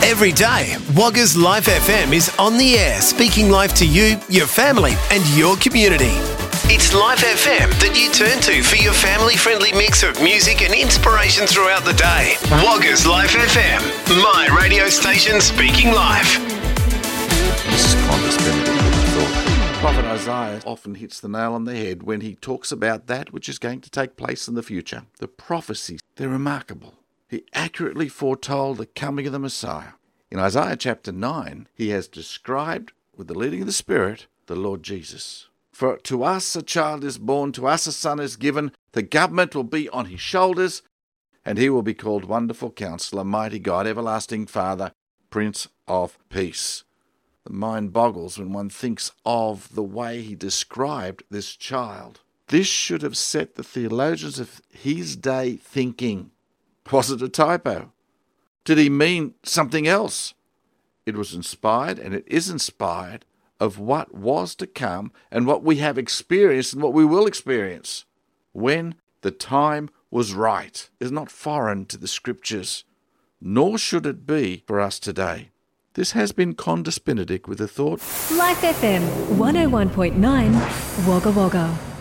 Every day, Wagga's Life FM is on the air, speaking life to you, your family and your community. It's Life FM that you turn to for your family-friendly mix of music and inspiration throughout the day. Wagga's Life FM, my radio station speaking life. This is Qantas Benedict with the thought. Prophet Isaiah often hits the nail on the head when he talks about that which is going to take place in the future. The prophecies, they're remarkable. He accurately foretold the coming of the Messiah. In Isaiah chapter 9, he has described, with the leading of the Spirit, the Lord Jesus. For to us a child is born, to us a son is given, the government will be on his shoulders, and he will be called Wonderful Counselor, Mighty God, Everlasting Father, Prince of Peace. The mind boggles when one thinks of the way he described this child. This should have set the theologians of his day thinking. Was it a typo? Did he mean something else? It was inspired, and it is inspired, of what was to come and what we have experienced and what we will experience when the time was right. It is not foreign to the Scriptures, nor should it be for us today. This has been Qantas Benedict with a thought. Life FM 101.9 Wagga Wagga.